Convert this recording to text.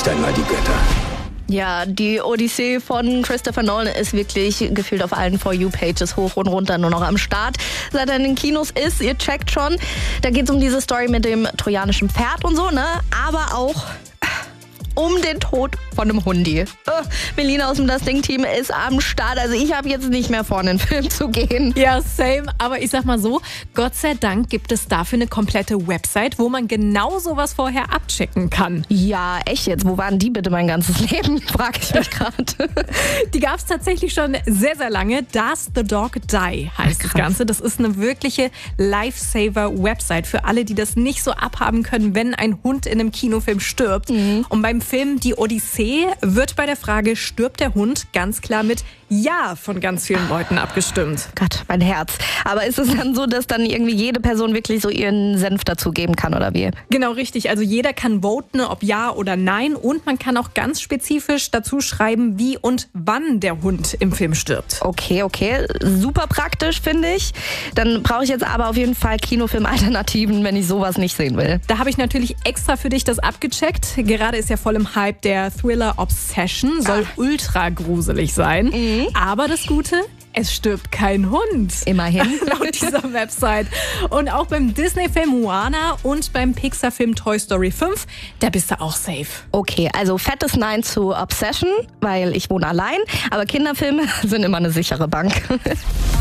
nicht einmal die Götter. Ja, die Odyssee von Christopher Nolan ist wirklich gefühlt auf allen For You-Pages hoch und runter nur noch am Start. Seit er in den Kinos ist, ihr checkt schon, da geht es um diese Story mit dem trojanischen Pferd und so, ne? Aber auch um den Tod von einem Hundi. Melina aus dem Das Ding-Team ist am Start. Also ich habe jetzt nicht mehr vor, in den Film zu gehen. Ja, same. Aber ich sag mal so, Gott sei Dank gibt es dafür eine komplette Website, wo man genau sowas vorher abchecken kann. Ja, echt jetzt? Wo waren die bitte mein ganzes Leben? Frage ich mich gerade. Die gab es tatsächlich schon sehr, sehr lange. Does the Dog Die heißt das Ganze. Das ist eine wirkliche Lifesaver-Website für alle, die das nicht so abhaben können, wenn ein Hund in einem Kinofilm stirbt. Und beim Film Die Odyssee wird bei der Frage, stirbt der Hund, ganz klar mit Ja von ganz vielen Leuten abgestimmt. Gott, mein Herz. Aber ist es dann so, dass dann irgendwie jede Person wirklich so ihren Senf dazu geben kann, oder wie? Genau, richtig. Also jeder kann voten, ob ja oder nein. Und man kann auch ganz spezifisch dazu schreiben, wie und wann der Hund im Film stirbt. Okay. Super praktisch, finde ich. Dann brauche ich jetzt aber auf jeden Fall Kinofilm-Alternativen, wenn ich sowas nicht sehen will. Da habe ich natürlich extra für dich das abgecheckt. Gerade ist ja voll im Hype der Thriller Obsession. Soll ultra gruselig sein. Aber das Gute, es stirbt kein Hund. Immerhin. Laut dieser Website. Und auch beim Disney-Film Moana und beim Pixar-Film Toy Story 5, da bist du auch safe. Okay, also fettes Nein zu Obsession, weil ich wohne allein. Aber Kinderfilme sind immer eine sichere Bank.